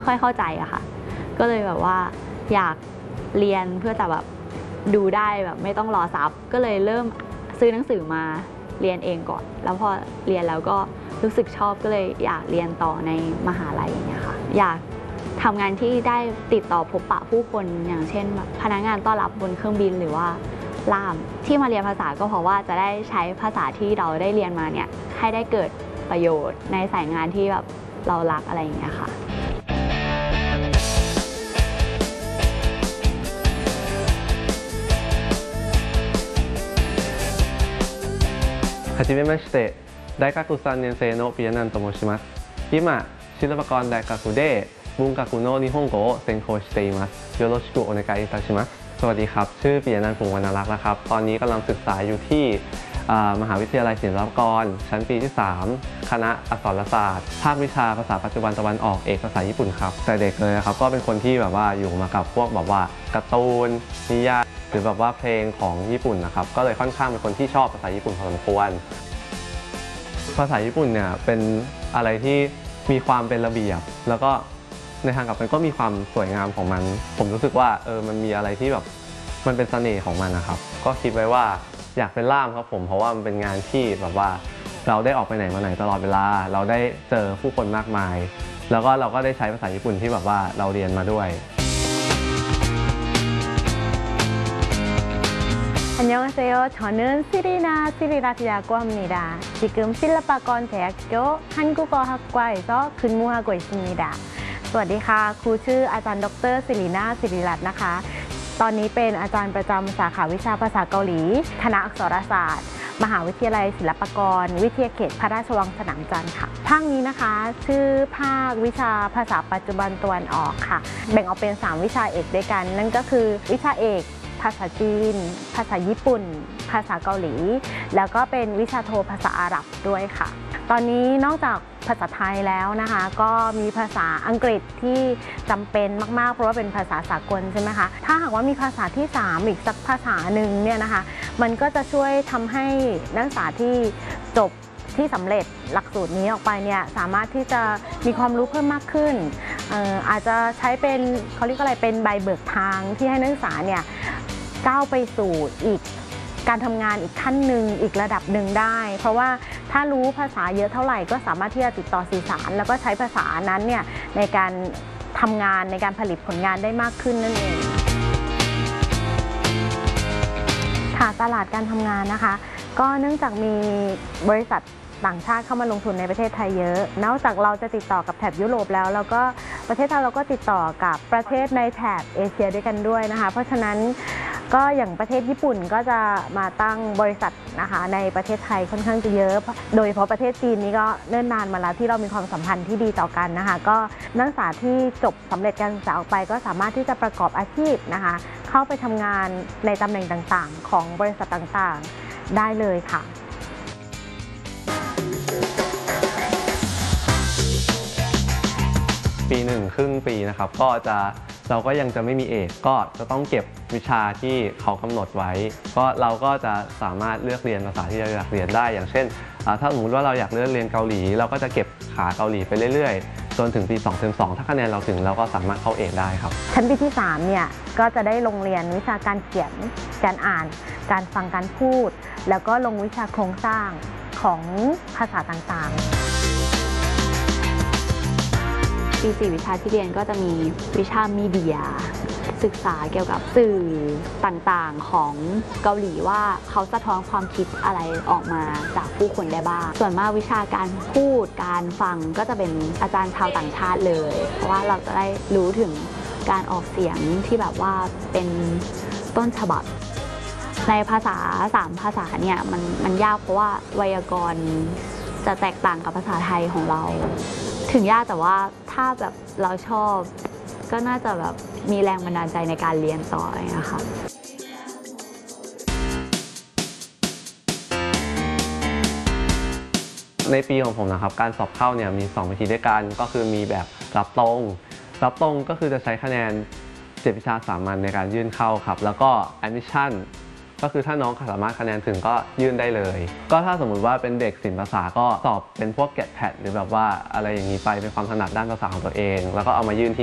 ค่อยเข้าใจอะค่ะก็เลยแบบว่าอยากเรียนเพื่อจะแบบดูได้แบบไม่ต้องรอซับก็เลยเริ่มซื้อหนังสือมาเรียนเองก่อนแล้วพอเรียนแล้วก็รู้สึกชอบก็เลยอยากเรียนต่อในมหาลัยอย่างเงี้ยค่ะอยากทำงานที่ได้ติดต่อพบปะผู้คนอย่างเช่นแบบพนักงานต้อนรับบนเครื่องบินหรือว่าล่ามที่มาเรียนภาษาก็เพราะว่าจะได้ใช้ภาษาที่เราได้เรียนมาเนี่ยให้ได้เกิดประโยชน์ในสายงานที่แบบเรารักอะไรอย่างเงี้ยค่ะはじめまして、大学3年生のピアナンと申します。今、シルバコン大学で文学の日本語を専攻しています。よろしくお願いいたします。สวัสดีครับชื่อปิยนันท์ พงษ์วรรณรักษ์นะครับตอนนี้กำลังศึกษาอยู่ที่มหาวิทยาลัยศิลปากรชั้นปีที่3คณะอักษรศาสตร์ภาควิชาภาษาปัจจุบันตะวันออกเอกภาษาญี่ปุ่นครับแต่เด็กเลยครับก็เป็นคนที่แบบว่าอยู่มากับพวกแบบว่าการ์ตูนนิยายหรือแบบว่าเพลงของญี่ปุ่นนะครับก็เลยค่อนข้างเป็นคนที่ชอบภาษาญี่ปุ่นพอสมควรภาษาญี่ปุ่นเนี่ยเป็นอะไรที่มีความเป็นระเบียบแล้วก็ในทางกลับกันก็มีความสวยงามของมันผมรู้สึกว่ามันมีอะไรที่แบบมันเป็นเสน่ห์ของมันนะครับก็คิดไว้ว่าอยากเป็นล่ามครับผมเพราะว่ามันเป็นงานที่แบบว่าเราได้ออกไปไหนมาไหนตลอดเวลาเราได้เจอผู้คนมากมายแล้วก็เราก็ได้ใช้ภาษาญี่ปุ่นที่แบบว่าเราเรียนมาด้วย 안녕하세요. 저는 시리나티라고 합니다. 지금 실라파건 대학교 한국어학과에서 근무하고 있습니다. สวัสดีค่ะครูชื่ออาจารย์ดร.ศิรินาถ ศิริรัตน์นะคะตอนนี้เป็นอาจารย์ประจำสาขาวิชาภาษาเกาหลีคณะอักษรศาสตร์มหาวิทยาลัยศิลปากรวิทยาเขตพระราชวังสนามจันทร์ค่ะภาคนี้นะคะชื่อภาควิชาภาษาปัจจุบันตะวันออกค่ะแบ่งออกเป็น3วิชาเอกด้วยกันนั่นก็คือวิชาเอกภาษาจีนภาษาญี่ปุ่นภาษาเกาหลีแล้วก็เป็นวิชาโทภาษาอาหรับด้วยค่ะตอนนี้นอกจากภาษาไทยแล้วนะคะก็มีภาษาอังกฤษที่จำเป็นมากๆเพราะว่าเป็นภาษาสากลใช่ไหมคะถ้าหากว่ามีภาษาที่3อีกสักภาษาหนึ่งเนี่ยนะคะมันก็จะช่วยทำให้นักศึกษาที่จบที่สำเร็จหลักสูตรนี้ออกไปเนี่ยสามารถที่จะมีความรู้เพิ่มมากขึ้นอาจจะใช้เป็นเขาเรียกอะไรเป็นใบเบิกทางที่ให้นักศึกษาเนี่ยก้าวไปสู่อีกการทำงานอีกขั้นหนึ่งอีกระดับหนึ่งได้เพราะว่าถ้ารู้ภาษาเยอะเท่าไหร่ก็สามารถที่จะติดต่อสื่อสารแล้วก็ใช้ภาษานั้นเนี่ยในการทำงานในการผลิตผลงานได้มากขึ้นนั่นเองค่ะตลาดการทำงานนะคะก็เนื่องจากมีบริษัทต่างชาติเข้ามาลงทุนในประเทศไทยเยอะนอกจากเราจะติดต่อกับแถบยุโรปแล้วก็ประเทศไทยเราก็ติดต่อกับประเทศในแถบเอเชียด้วยกันด้วยนะคะเพราะฉะนั้นก็อย่างประเทศญี่ปุ่นก็จะมาตั้งบริษัทนะคะในประเทศไทยค่อนข้างจะเยอะโดยเฉพาะประเทศจีนนี้ก็เนิ่นนานมาแล้วที่เรามีความสัมพันธ์ที่ดีต่อกันนะคะก็นักศึกษาที่จบสำเร็จการศึกษาออกไปก็สามารถที่จะประกอบอาชีพนะคะเข้าไปทำงานในตำแหน่งต่างๆของบริษัทต่างๆได้เลยค่ะปี1ครึ่งปีนะครับเราก็ยังจะไม่มีเอกก็จะต้องเก็บวิชาที่เขากำหนดไว้ก็เราก็จะสามารถเลือกเรียนภาษาที่เราอยากเรียนได้อย่างเช่นถ้าสมมติว่าเราอยากเลือกเรียนเกาหลีเราก็จะเก็บขาเกาหลีไปเรื่อยๆจนถึงปี2เทอม2ถ้าคะแนนเราถึงเราก็สามารถเข้าเอกได้ครับชั้นปีที่3เนี่ยก็จะได้ลงเรียนวิชาการเขียนการอ่านการฟังการพูดแล้วก็ลงวิชาโครงสร้างของภาษาต่างๆปี4วิชาที่เรียนก็จะมีวิชามีเดียศึกษาเกี่ยวกับสื่อต่างๆของเกาหลีว่าเขาสะท้อนความคิดอะไรออกมาจากผู้คนได้บ้างส่วนมากวิชาการพูดการฟังก็จะเป็นอาจารย์ชาวต่างชาติเลยเพราะว่าเราจะได้รู้ถึงการออกเสียงที่แบบว่าเป็นต้นฉบับในภาษา3ภาษาเนี่ยมันยากเพราะว่าไวยากรณ์จะแตกต่างกับภาษาไทยของเราถึงยากแต่ว่าถ้าแบบเราชอบก็น่าจะแบบมีแรงบันดาลใจในการเรียนต่อนะคะในปีของผมนะครับการสอบเข้าเนี่ยมี2วิธีด้วยกันก็คือมีแบบรับตรงก็คือจะใช้คะแนน7วิชาสามัญในการยื่นเข้าครับแล้วก็ admission ก็คือถ้าน้องสามารถคะแนนถึงก็ยื่นได้เลย ก็ถ้าสมมุติว่าเป็นเด็กศิลปภาษาก็สอบเป็นพวกแกดแพดหรือแบบว่าอะไรอย่างนี้ไปเป็นความถนัดด้านภาษาของตัวเองแล้วก็เอามายื่นที่